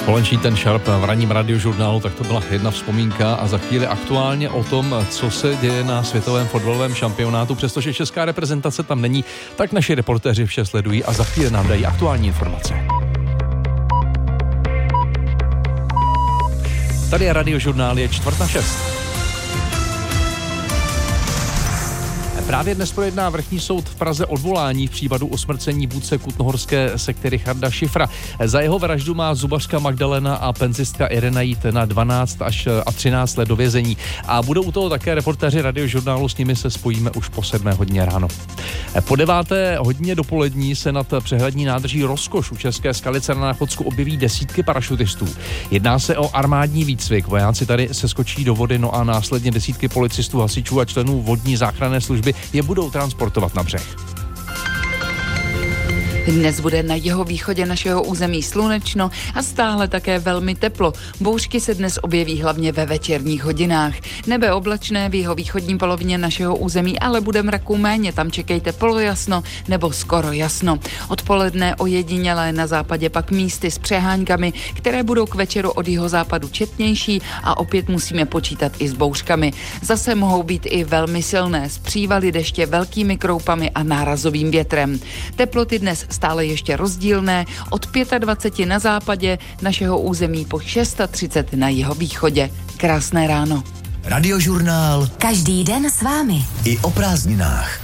Polenčí ten Sharp v ranním radiožurnálu, tak to byla jedna vzpomínka a za chvíli aktuálně o tom, co se děje na světovém fotbalovém šampionátu. Přestože česká reprezentace tam není, tak naši reportéři vše sledují a za chvíli nám dají aktuální informace. Tady je radiožurnál, je 4:06. Právě dnes projedná vrchní soud v Praze odvolání v případu usmrcení vůdce kutnohorské sekty Richarda Šifra. Za jeho vraždu má zubařka Magdalena a penzistka Irena jít na 12 až 13 let do vězení. A budou u toho také reportéři radiožurnálu, s nimi se spojíme už po 7 hodině ráno. Po 9 hodině dopolední se nad přehradní nádrží Rozkoš u České Skalice na Náchodsku objeví desítky parašutistů. Jedná se o armádní výcvik. Vojáci tady se skočí do vody, no a následně desítky policistů, hasičů a členů vodní záchranné služby je budou transportovat na břeh. Dnes bude na jihovýchodě našeho území slunečno a stále také velmi teplo. Bouřky se dnes objeví hlavně ve večerních hodinách. Nebe oblačné v jihovýchodní polovině našeho území, ale bude mraku méně, tam čekejte polojasno nebo skoro jasno. Odpoledne ojedinělé, na západě pak místy s přeháňkami, které budou k večeru od jihozápadu četnější a opět musíme počítat i s bouřkami. Zase mohou být i velmi silné, s přívaly deště, velkými kroupami a nárazovým větrem. Teploty dnes stále ještě rozdílné, od 25 na západě našeho území po 630 na jihovýchodě. Krásné ráno. Radiožurnál. Každý den s vámi. I o prázdninách.